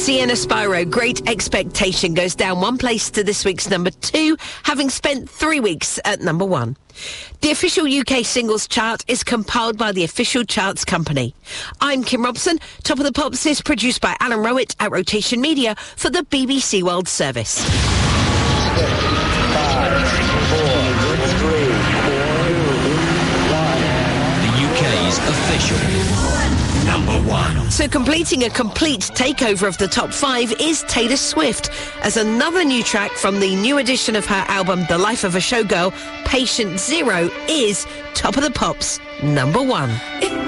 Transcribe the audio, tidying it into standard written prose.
Sienna Spyro, Great Expectation, goes down one place to this week's number 2, having spent 3 weeks at number 1. The official UK singles chart is compiled by the Official Charts Company. I'm Kim Robson. Top of the Pops is produced by Alan Rowett at Rotation Media for the BBC World Service. 5, 4, 3, 2, 1. The UK's official number 1. So completing a complete takeover of the top 5 is Taylor Swift, as another new track from the new edition of her album The Life of a Showgirl, Patient Zero, is Top of the Pops number 1.